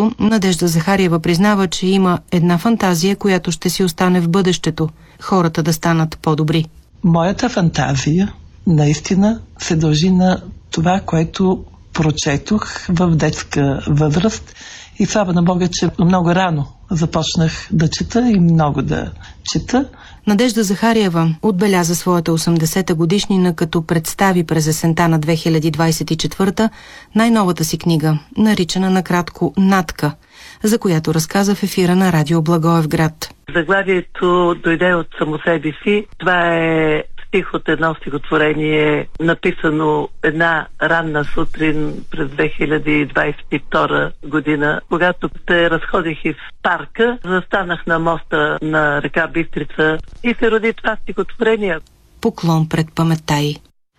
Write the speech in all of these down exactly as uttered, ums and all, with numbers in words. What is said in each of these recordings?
миналото, Надежда Захариева признава, че има една фантазия, която ще си остане в бъдещето – хората да станат по-добри. Моята фантазия наистина се дължи на това, което прочетох в детска възраст и слава на Бога, че много рано започнах да чета и много да чета. Надежда Захариева отбеляза своята осемдесета годишнина, като представи през есента на две хиляди двадесет и четвърта най-новата си книга, наричана накратко «Натка», за която разказа в ефира на радио Благоевград. Заглавието дойде от само себе си. Това е стих от едно стихотворение, написано една ранна сутрин през две хиляди двадесет и втора година, когато се разходих из парка, застанах на моста на река Бистрица и се роди това стихотворение. Поклон пред паметта й.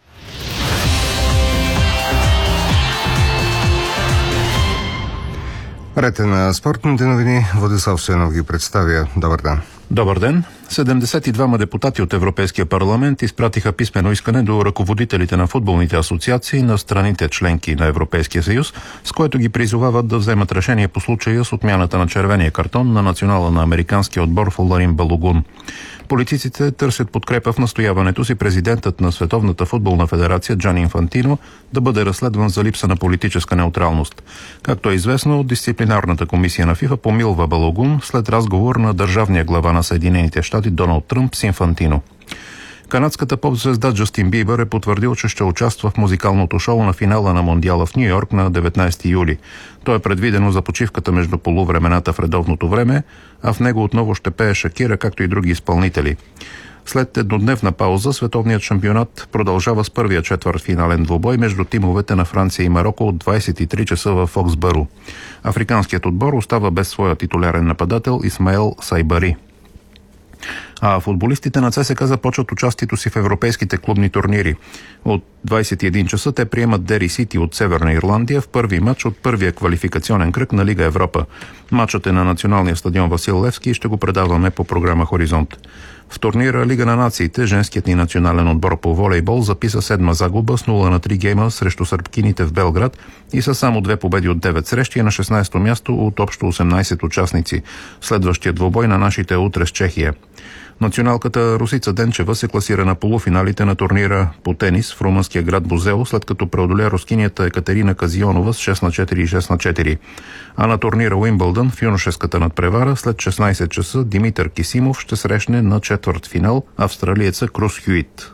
Ред е на спортните новини. Владислав Стоянов ги представя. Добър ден. Добър ден. седемдесет и двама депутати от Европейския парламент изпратиха писмено искане до ръководителите на футболните асоциации на страните членки на Европейския съюз, с което ги призовават да вземат решение по случая с отмяната на червения картон на национала на американския отбор Фоларин Балогун. Политиците търсят подкрепа в настояването си президентът на Световната футболна федерация Джани Инфантино да бъде разследван за липса на политическа неутралност. Както е известно, дисциплинарната комисия на ФИФА помилва Балогун след разговор на държавния глава на Съединените щати Доналд Тръмп с Инфантино. Канадската поп-звезда Джастин Бибър е потвърдил, че ще участва в музикалното шоу на финала на Мондиала в Ню Йорк на деветнадесети юли. То е предвидено за почивката между полувремената в редовното време, а в него отново ще пее Шакира, както и други изпълнители. След еднодневна пауза, световният шампионат продължава с първия четвъртфинален двубой между тимовете на Франция и Мароко от двадесет и три часа в Фоксбъро. Африканският отбор остава без своя титулярен нападател Исмаел Сайбари. А футболистите на ЦСКА започват участието си в европейските клубни турнири. От двадесет и един часа те приемат Дери Сити от Северна Ирландия в първи матч от първия квалификационен кръг на Лига Европа. Матчът е на националния стадион Васил Левски и ще го предаваме по програма Хоризонт. В турнира Лига на нациите женският ни национален отбор по волейбол записа седма загуба с нула на три гейма срещу сърбкините в Белград и са само две победи от девет срещи на шестнадесето място от общо осемнадесет участници. Следващият двубой на нашите е утре с Чехия. Националката Русица Денчева се класира на полуфиналите на турнира по тенис в румънския град Бузео, след като преодоля рускинята Екатерина Казионова с шест на четири и шест на четири. А на турнира Уимбълдън в юношеската надпревара след шестнадесет часа Димитър Кисимов ще срещне на четвъртфинал австралиеца Крус Хюит.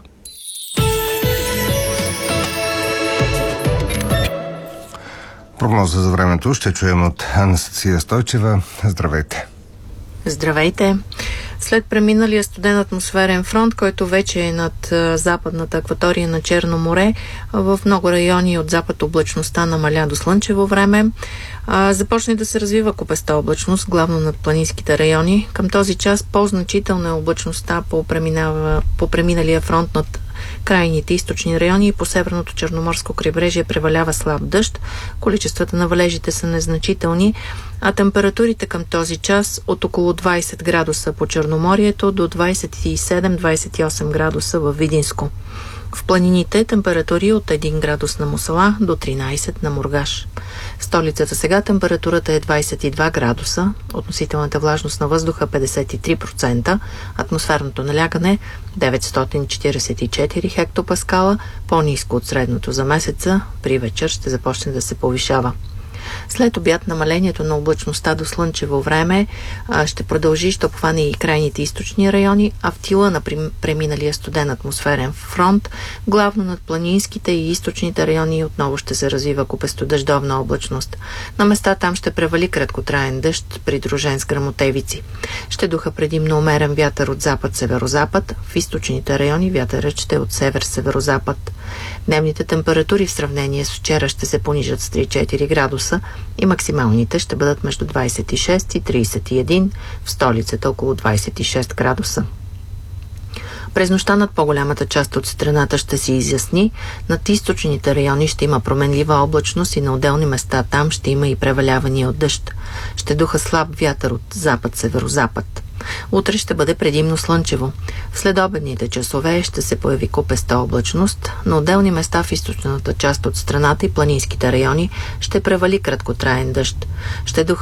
Прогноза за времето ще чуем от Анастасия Стойчева. Здравейте! Здравейте! След преминалия студен атмосферен фронт, който вече е над западната акватория на Черно море, в много райони от запад облачността намаля до слънчево време. Започне да се развива купеста облачност, главно над планинските райони. Към този час по-значителна е облачността по, по преминалия фронт над крайните източни райони и по северното черноморско крайбрежие превалява слаб дъжд. Количествата на валежите са незначителни, а температурите към този час от около двадесет градуса по Черноморието до двадесет и седем до двадесет и осем градуса в Видинско. В планините температури от един градус на Мусала до тринадесет на Мургаш. В столицата сега температурата е двадесет и два градуса, относителната влажност на въздуха петдесет и три процента, атмосферното налягане деветстотин четиридесет и четири хектопаскала, по-ниско от средното за месеца, при вечер ще започне да се повишава. След обяд намалението на облачността до слънчево време а, ще продължи, ще обхване и крайните източни райони, а в тила на преминалия студен атмосферен фронт, главно над планинските и източните райони отново ще се развива купестодъждовна облачност. На места там ще превали краткотраен дъжд, придружен с гръмотевици. Ще духа предимно умерен вятър от запад-северозапад, в източните райони вятърът ще е от север-северозапад. Дневните температури в сравнение с вчера ще се понижат с три до четири градуса и максималните ще бъдат между двадесет и шест и тридесет и един, в столицата около двадесет и шест градуса. През нощта над по-голямата част от страната ще се изясни, над източните райони ще има променлива облачност и на отделни места там ще има и превалявания от дъжд. Ще духа слаб вятър от запад-северозапад. Утре ще бъде предимно слънчево. В следобедните часове ще се появи купеста облачност, на отделни места в източната част от страната и планинските райони ще превали краткотраен дъжд. Ще духа